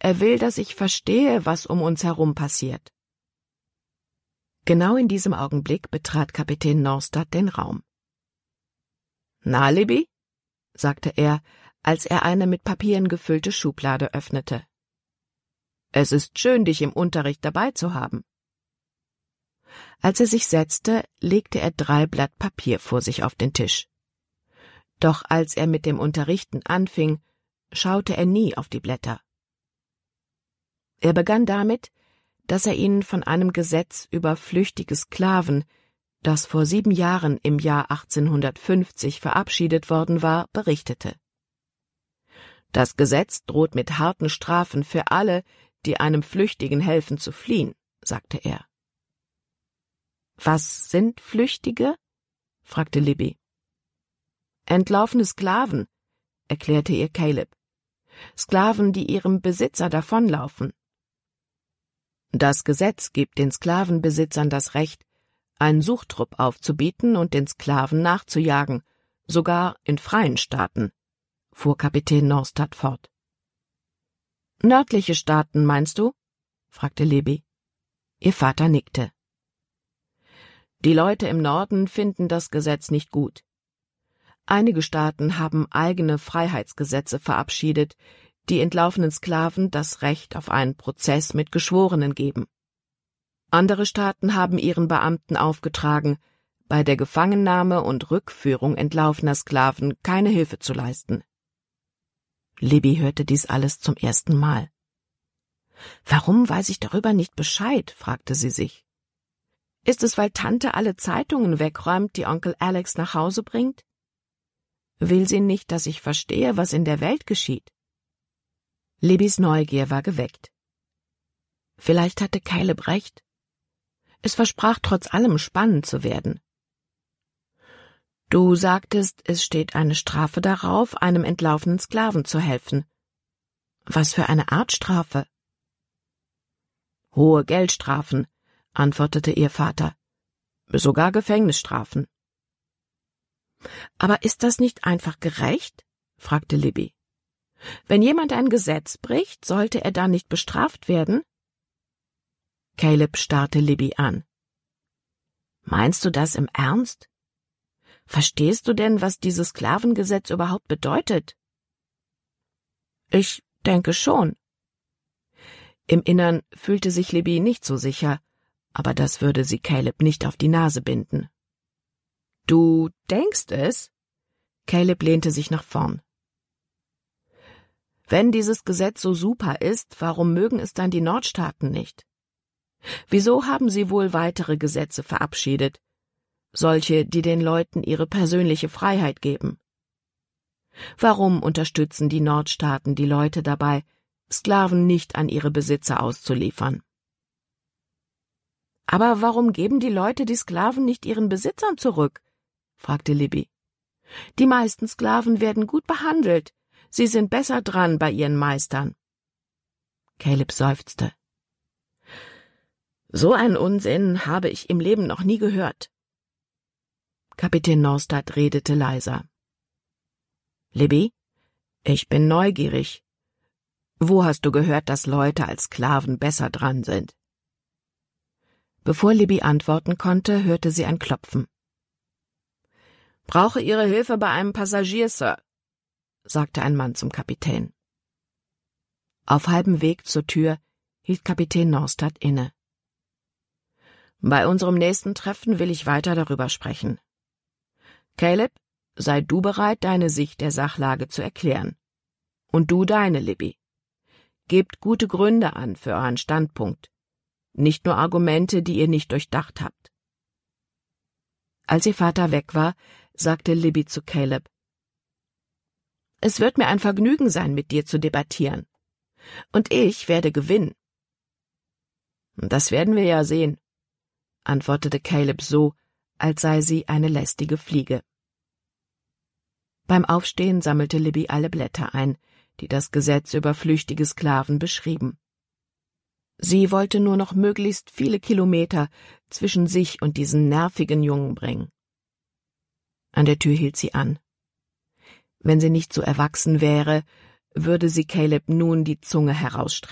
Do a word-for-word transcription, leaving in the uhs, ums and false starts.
Er will, dass ich verstehe, was um uns herum passiert. Genau in diesem Augenblick betrat Kapitän Norstad den Raum. »Na, Libby?« sagte er, als er eine mit Papieren gefüllte Schublade öffnete. »Es ist schön, dich im Unterricht dabei zu haben.« Als er sich setzte, legte er drei Blatt Papier vor sich auf den Tisch. Doch als er mit dem Unterrichten anfing, schaute er nie auf die Blätter. Er begann damit, dass er ihnen von einem Gesetz über flüchtige Sklaven, das vor sieben Jahren im Jahr achtzehnhundertfünfzig verabschiedet worden war, berichtete. Das Gesetz droht mit harten Strafen für alle, die einem Flüchtigen helfen zu fliehen, sagte er. »Was sind Flüchtige?« fragte Libby. »Entlaufene Sklaven«, erklärte ihr Caleb. »Sklaven, die ihrem Besitzer davonlaufen.« Das Gesetz gibt den Sklavenbesitzern das Recht, einen Suchtrupp aufzubieten und den Sklaven nachzujagen, sogar in freien Staaten, fuhr Kapitän Norstad fort. »Nördliche Staaten, meinst du?« fragte Libby. Ihr Vater nickte. »Die Leute im Norden finden das Gesetz nicht gut. Einige Staaten haben eigene Freiheitsgesetze verabschiedet, die entlaufenen Sklaven das Recht auf einen Prozess mit Geschworenen geben. Andere Staaten haben ihren Beamten aufgetragen, bei der Gefangennahme und Rückführung entlaufener Sklaven keine Hilfe zu leisten.« Libby hörte dies alles zum ersten Mal. »Warum weiß ich darüber nicht Bescheid?« fragte sie sich. »Ist es, weil Tante alle Zeitungen wegräumt, die Onkel Alex nach Hause bringt? Will sie nicht, dass ich verstehe, was in der Welt geschieht?« Libbys Neugier war geweckt. Vielleicht hatte Caleb recht. Es versprach trotz allem spannend zu werden. »Du sagtest, es steht eine Strafe darauf, einem entlaufenen Sklaven zu helfen. Was für eine Art Strafe?« »Hohe Geldstrafen«, antwortete ihr Vater. »Sogar Gefängnisstrafen.« »Aber ist das nicht einfach gerecht?« fragte Libby. »Wenn jemand ein Gesetz bricht, sollte er dann nicht bestraft werden?« Caleb starrte Libby an. »Meinst du das im Ernst? Verstehst du denn, was dieses Sklavengesetz überhaupt bedeutet?« »Ich denke schon.« Im Innern fühlte sich Libby nicht so sicher, aber das würde sie Caleb nicht auf die Nase binden. »Du denkst es?« Caleb lehnte sich nach vorn. »Wenn dieses Gesetz so super ist, warum mögen es dann die Nordstaaten nicht? Wieso haben sie wohl weitere Gesetze verabschiedet, solche, die den Leuten ihre persönliche Freiheit geben? Warum unterstützen die Nordstaaten die Leute dabei, Sklaven nicht an ihre Besitzer auszuliefern?« »Aber warum geben die Leute die Sklaven nicht ihren Besitzern zurück?« fragte Libby. »Die meisten Sklaven werden gut behandelt. Sie sind besser dran bei ihren Meistern.« Caleb seufzte. »So einen Unsinn habe ich im Leben noch nie gehört.« Kapitän Norstad redete leiser. »Libby, ich bin neugierig. Wo hast du gehört, dass Leute als Sklaven besser dran sind?« Bevor Libby antworten konnte, hörte sie ein Klopfen. »Brauche Ihre Hilfe bei einem Passagier, Sir«, sagte ein Mann zum Kapitän. Auf halbem Weg zur Tür hielt Kapitän Norstad inne. »Bei unserem nächsten Treffen will ich weiter darüber sprechen. Caleb, sei du bereit, deine Sicht der Sachlage zu erklären. Und du deine, Libby. Gebt gute Gründe an für euren Standpunkt. Nicht nur Argumente, die ihr nicht durchdacht habt.« Als ihr Vater weg war, sagte Libby zu Caleb: »Es wird mir ein Vergnügen sein, mit dir zu debattieren. Und ich werde gewinnen.« »Das werden wir ja sehen«, antwortete Caleb so, als sei sie eine lästige Fliege. Beim Aufstehen sammelte Libby alle Blätter ein, die das Gesetz über flüchtige Sklaven beschrieben. Sie wollte nur noch möglichst viele Kilometer zwischen sich und diesen nervigen Jungen bringen. An der Tür hielt sie an. Wenn sie nicht so erwachsen wäre, würde sie Caleb nun die Zunge herausstrecken.